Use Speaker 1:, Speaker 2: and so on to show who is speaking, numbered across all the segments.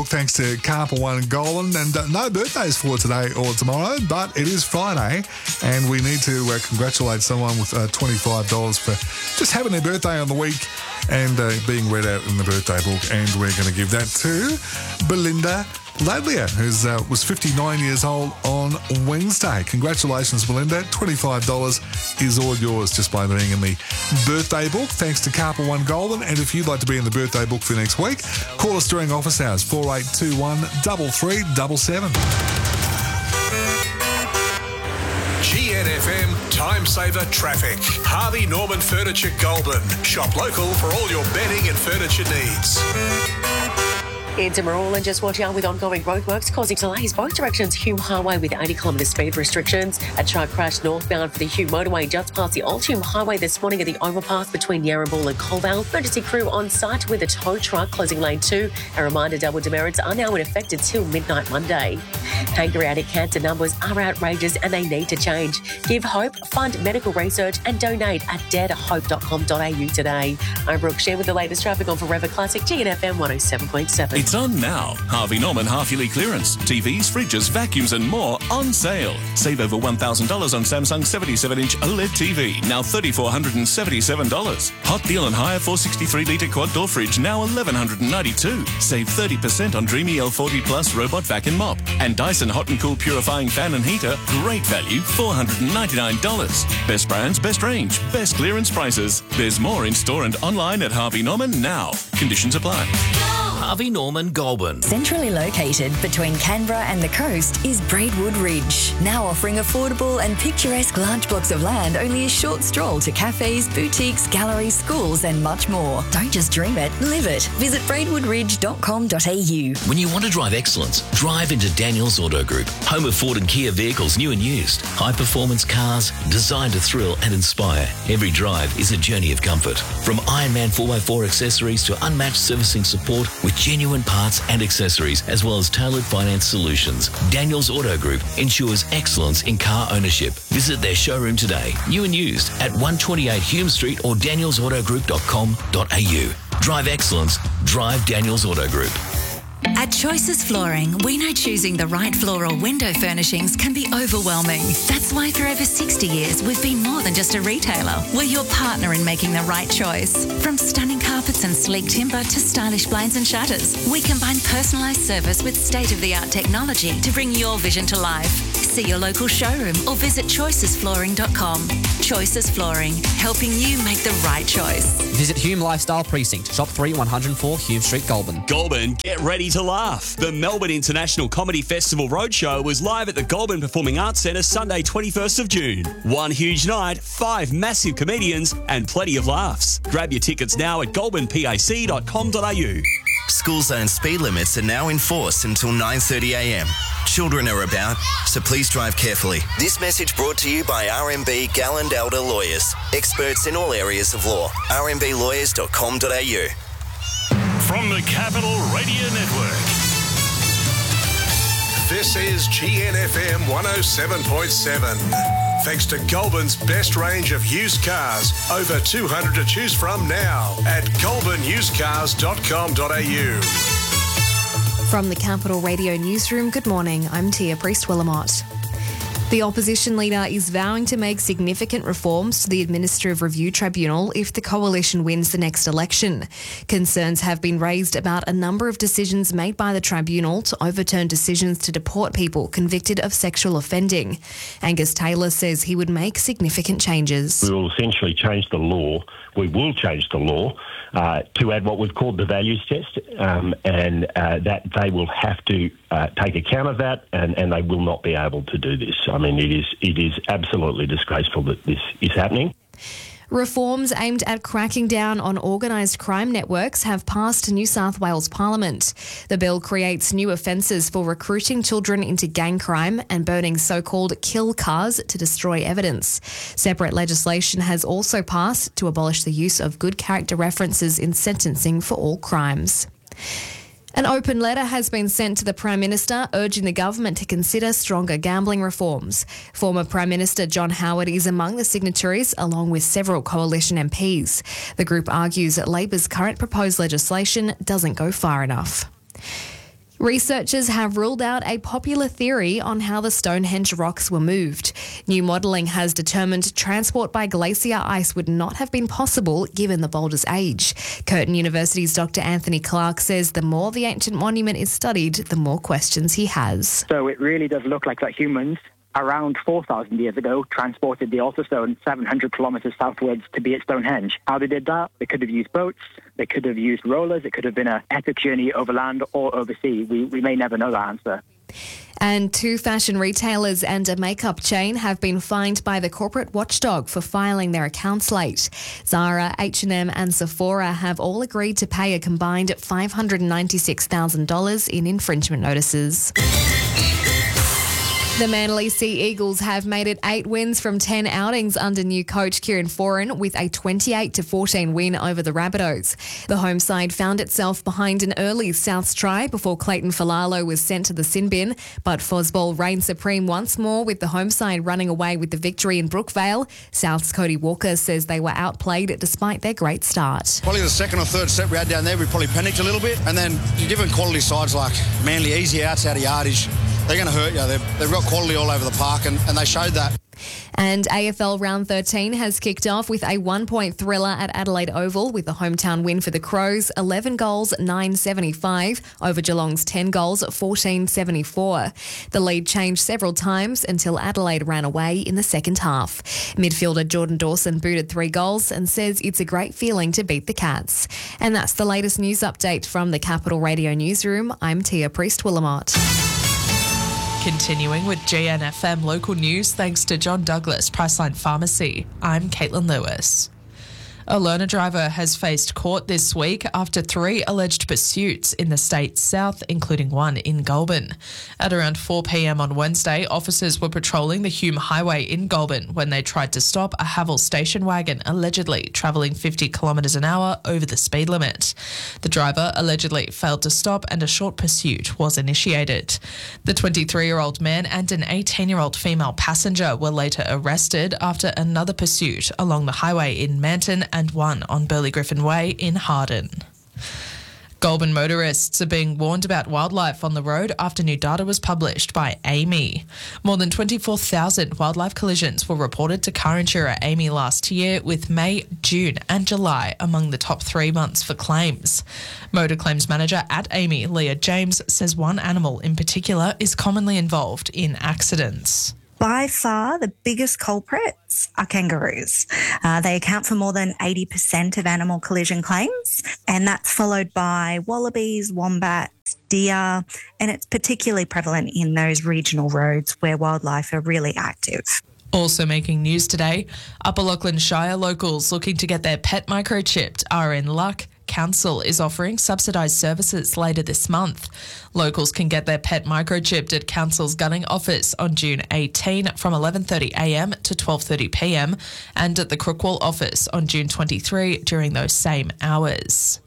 Speaker 1: Thanks to Carper One Golden, and no birthdays for today or tomorrow, but it is Friday, and we need to congratulate someone with $25 for just having their birthday on the week and being read out in the birthday book, and we're going to give that to Belinda Ladlier, who was 59 years old on Wednesday. Congratulations, Belinda. $25 is all yours just by being in the birthday book, thanks to Carper One Golden. And if you'd like to be in the birthday book for next week, call us during office hours, 4821 3377.
Speaker 2: GNFM Time Saver Traffic. Harvey Norman Furniture Goulburn. Shop local for all your bedding and furniture needs.
Speaker 3: It's Emerald, and just watch out with ongoing roadworks causing delays both directions. Hume Highway with 80km speed restrictions. A truck crashed northbound for the Hume motorway just past the Old Hume Highway this morning at the overpass between Yarraville and Colvale. Emergency crew on site with a tow truck closing lane 2. A reminder, double demerits are now in effect until midnight Monday. Pancreatic cancer numbers are outrageous and they need to change. Give hope, fund medical research and donate at daretohope.com.au today. I'm Brooke Share with the latest traffic on Forever Classic GNFM 107.7.
Speaker 4: It's on now. Harvey Norman half-yearly clearance. TVs, fridges, vacuums and more on sale. Save over $1,000 on Samsung 77-inch OLED TV, now $3,477. Hot deal on hire 463-litre quad-door fridge, now $1,192. Save 30% on Dreamy L40 Plus robot vac and mop. And Dyson Hot and Cool purifying fan and heater, great value, $499. Best brands, best range, best clearance prices. There's more in store and online at Harvey Norman now. Conditions apply.
Speaker 5: Harvey Norman Goulburn.
Speaker 6: Centrally located between Canberra and the coast is Braidwood Ridge, now offering affordable and picturesque large blocks of land only a short stroll to cafes, boutiques, galleries, schools and much more. Don't just dream it, live it. Visit braidwoodridge.com.au.
Speaker 5: When you want to drive excellence, drive into Daniels Auto Group, home of Ford and Kia vehicles new and used. High-performance cars designed to thrill and inspire. Every drive is a journey of comfort. From Ironman 4x4 accessories to unmatched servicing support with genuine parts and accessories, as well as tailored finance solutions. Daniels Auto Group ensures excellence in car ownership. Visit their showroom today, new and used, at 128 Hume Street or danielsautogroup.com.au. Drive excellence. Drive Daniels Auto Group.
Speaker 7: At Choices Flooring, we know choosing the right floor or window furnishings can be overwhelming. That's why for over 60 years, we've been more than just a retailer. We're your partner in making the right choice. From stunning carpets and sleek timber to stylish blinds and shutters, we combine personalised service with state-of-the-art technology to bring your vision to life. See your local showroom or visit choicesflooring.com. Choices Flooring, helping you make the right choice.
Speaker 8: Visit Hume Lifestyle Precinct, Shop 3, 104 Hume Street, Goulburn.
Speaker 9: Goulburn, get ready to laugh. The Melbourne International Comedy Festival Roadshow was live at the Goulburn Performing Arts Centre Sunday 21st of June. One huge night, 5 massive comedians and plenty of laughs. Grab your tickets now at goulburnpac.com.au.
Speaker 10: School zone speed limits are now in force until 9:30am. Children are about, so please drive carefully. This message brought to you by RMB Galland Elder Lawyers, experts in all areas of law. rmblawyers.com.au.
Speaker 11: From the Capital Radio Network.
Speaker 2: This is GNFM 107.7. Thanks to Goulburn's best range of used cars. Over 200 to choose from now at goulburnusedcars.com.au.
Speaker 12: From the Capital Radio Newsroom, good morning. I'm Tia Priest-Willamott. The opposition leader is vowing to make significant reforms to the Administrative Review Tribunal if the coalition wins the next election. Concerns have been raised about a number of decisions made by the tribunal to overturn decisions to deport people convicted of sexual offending. Angus Taylor says he would make significant changes.
Speaker 13: We will essentially change the law. We will change the law to add what we've called the values test, and that they will have to take account of that, and they will not be able to do this. I mean, it is absolutely disgraceful that this is happening.
Speaker 12: Reforms aimed at cracking down on organised crime networks have passed New South Wales Parliament. The bill creates new offences for recruiting children into gang crime and burning so-called kill cars to destroy evidence. Separate legislation has also passed to abolish the use of good character references in sentencing for all crimes. An open letter has been sent to the Prime Minister urging the government to consider stronger gambling reforms. Former Prime Minister John Howard is among the signatories, along with several coalition MPs. The group argues that Labor's current proposed legislation doesn't go far enough. Researchers have ruled out a popular theory on how the Stonehenge rocks were moved. New modelling has determined transport by glacier ice would not have been possible given the boulder's age. Curtin University's Dr. Anthony Clark says the more the ancient monument is studied, the more questions he has.
Speaker 14: So it really does look like that humans around 4,000 years ago transported the altar stone 700 kilometres southwards to be at Stonehenge. How they did that? They could have used boats, they could have used rollers, it could have been an epic journey over land or over sea. We may never know that answer.
Speaker 12: And 2 fashion retailers and a makeup chain have been fined by the corporate watchdog for filing their accounts late. Zara, H&M and Sephora have all agreed to pay a combined $596,000 in infringement notices. The Manly Sea Eagles have made it 8 wins from 10 outings under new coach Kieran Foran with a 28-14 win over the Rabbitohs. The home side found itself behind an early Souths try before Clayton Falalo was sent to the sin bin, but Fosball reigned supreme once more with the home side running away with the victory in Brookvale. South's Cody Walker says they were outplayed despite their great start.
Speaker 15: Probably the second or third set we had down there, we probably panicked a little bit, and then different quality sides like Manly, easy outs out of yardage, they're going to hurt you. They've got quality all over the park, and they showed that.
Speaker 12: And AFL Round 13 has kicked off with a 1-point thriller at Adelaide Oval with a hometown win for the Crows, 11 goals, 9.75, over Geelong's 10 goals, 14.74. The lead changed several times until Adelaide ran away in the second half. Midfielder Jordan Dawson booted 3 goals and says it's a great feeling to beat the Cats. And that's the latest news update from the Capital Radio Newsroom. I'm Tia Priest-Willamot.
Speaker 16: Continuing with GNFM local news thanks to John Douglas Priceline Pharmacy. I'm Caitlin Lewis. A learner driver has faced court this week after 3 alleged pursuits in the state's south, including one in Goulburn. At around 4 p.m. on Wednesday, officers were patrolling the Hume Highway in Goulburn when they tried to stop a Havel station wagon allegedly travelling 50 kilometres an hour over the speed limit. The driver allegedly failed to stop and a short pursuit was initiated. The 23-year-old man and an 18-year-old female passenger were later arrested after another pursuit along the highway in Manton and one on Burley Griffin Way in Harden. Goulburn motorists are being warned about wildlife on the road after new data was published by AAMI. More than 24,000 wildlife collisions were reported to car insurer AAMI last year, with May, June and July among the top 3 months for claims. Motor claims manager at AAMI, Leah James, says one animal in particular is commonly involved in accidents.
Speaker 17: By far, the biggest culprits are kangaroos. They account for more than 80% of animal collision claims, and that's followed by wallabies, wombats, deer, and it's particularly prevalent in those regional roads where wildlife are really active.
Speaker 16: Also making news today, Upper Lachlan Shire locals looking to get their pet microchipped are in luck. Council is offering subsidised services later this month. Locals can get their pet microchipped at Council's Gunning office on June 18 from 11:30am to 12:30pm and at the Crookwell office on June 23 during those same hours.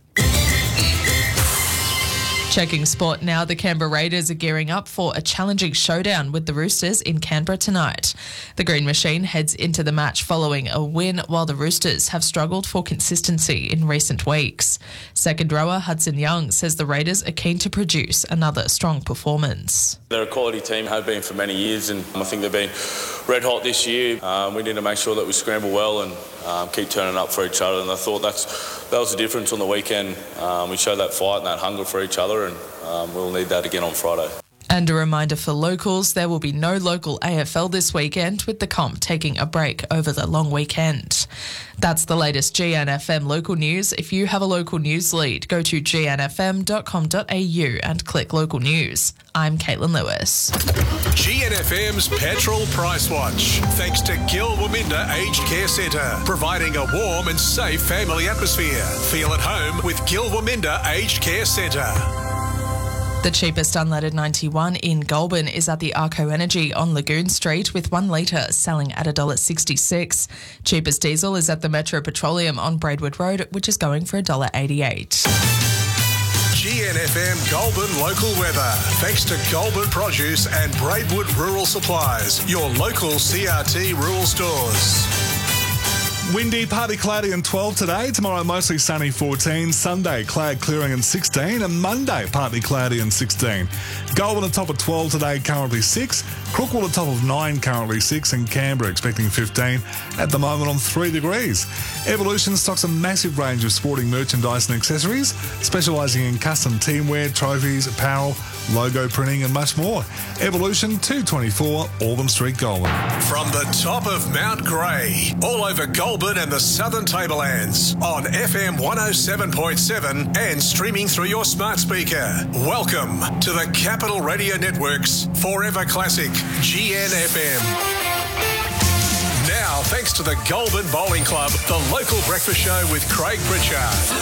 Speaker 16: Checking sport now, the Canberra Raiders are gearing up for a challenging showdown with the Roosters in Canberra tonight. The Green Machine heads into the match following a win, while the Roosters have struggled for consistency in recent weeks. Second rower Hudson Young says the Raiders are keen to produce another strong performance.
Speaker 18: They're a quality team, have been for many years, and I think they've been red hot this year. We need to make sure that we scramble well and keep turning up for each other, and I thought that was the difference on the weekend. We showed that fight and that hunger for each other, and we'll need that again on Friday.
Speaker 16: And a reminder for locals, there will be no local AFL this weekend, with the comp taking a break over the long weekend. That's the latest GNFM local news. If you have a local news lead, go to gnfm.com.au and click local news. I'm Caitlin Lewis.
Speaker 2: GNFM's Petrol Price Watch. Thanks to Gil Waminda Aged Care Centre, providing a warm and safe family atmosphere. Feel at home with Gil Waminda Aged Care Centre.
Speaker 16: The cheapest unleaded 91 in Goulburn is at the Arco Energy on Lagoon Street, with 1 litre selling at $1.66. Cheapest diesel is at the Metro Petroleum on Braidwood Road, which is going for $1.88.
Speaker 2: GNFM Goulburn local weather. Thanks to Goulburn Produce and Braidwood Rural Supplies, your local CRT rural stores.
Speaker 1: Windy, partly cloudy and 12 today. Tomorrow, mostly sunny, 14. Sunday, cloud clearing and 16. And Monday, partly cloudy and 16. Goulburn, a top of 12 today, currently 6. Crookwell, a top of 9, currently 6. And Canberra, expecting 15 at the moment on 3 degrees. Evolution stocks a massive range of sporting merchandise and accessories, specialising in custom teamwear, trophies, apparel, logo printing and much more. Evolution, 224 Auburn Street, Goulburn.
Speaker 2: From the top of Mount Grey, all over Goulburn and the Southern Tablelands, on FM 107.7 and streaming through your smart speaker. Welcome to the Capital Radio Network's Forever Classic, GNFM. Now, thanks to the Goulburn Bowling Club, the local breakfast show with Craig Pritchard.